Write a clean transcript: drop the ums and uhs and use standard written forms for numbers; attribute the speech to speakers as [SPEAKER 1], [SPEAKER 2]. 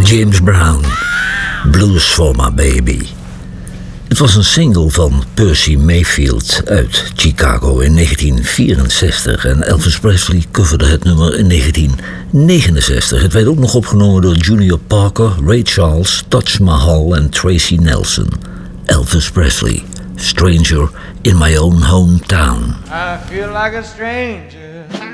[SPEAKER 1] James Brown, Blues for My Baby. Het was een single van Percy Mayfield uit Chicago in 1964 en Elvis Presley coverde het nummer in 1969. Het werd ook nog opgenomen door Junior Parker, Ray Charles, Taj Mahal en Tracy Nelson. Elvis Presley, Stranger in My Own Hometown.
[SPEAKER 2] I feel like a stranger